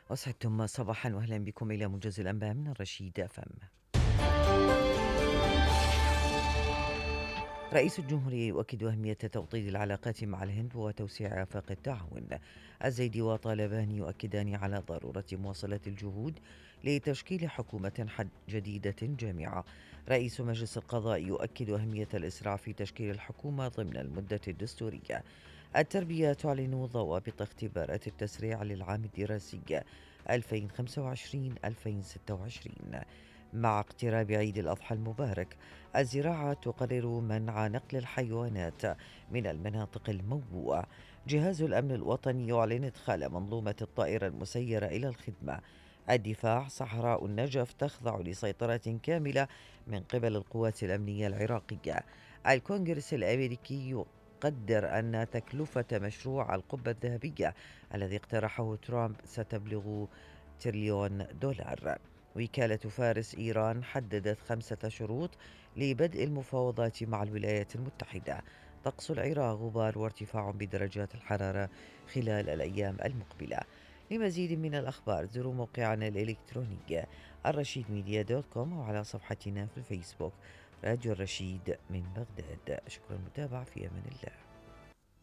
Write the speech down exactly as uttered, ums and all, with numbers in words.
أسعدتم صباحا وأهلا بكم إلى موجز الأنباء من الرشيد أفهم. رئيس الجمهورية يؤكد أهمية توطيد العلاقات مع الهند وتوسيع آفاق التعاون. الزيدي وطالبان يؤكدان على ضرورة مواصلة الجهود لتشكيل حكومة حد جديدة جامعة. رئيس مجلس القضاء يؤكد أهمية الإسراع في تشكيل الحكومة ضمن المدة الدستورية. التربية تعلن ضوابط اختبارات التسريع للعام الدراسي ألفين وخمسة وعشرين ألفين وستة وعشرين. مع اقتراب عيد الأضحى المبارك، الزراعة تقرر منع نقل الحيوانات من المناطق الموبوءة. جهاز الأمن الوطني يعلن إدخال منظومة الطائرة المسيرة إلى الخدمة. الدفاع: صحراء النجف تخضع لسيطرة كاملة من قبل القوات الأمنية العراقية. الكونغرس الأمريكي يقدر أن تكلفة مشروع القبة الذهبية الذي اقترحه ترامب ستبلغ تريليون دولار. وكالة فارس إيران حددت خمسة شروط لبدء المفاوضات مع الولايات المتحدة. طقس العراق: غبار وارتفاع بدرجات الحرارة خلال الأيام المقبلة. لمزيد من الأخبار زوروا موقعنا الإلكتروني الرشيد ميديا دوت كوم وعلى صفحتنا في الفيسبوك راديو الرشيد من بغداد. شكرا للمتابعة، في أمان الله.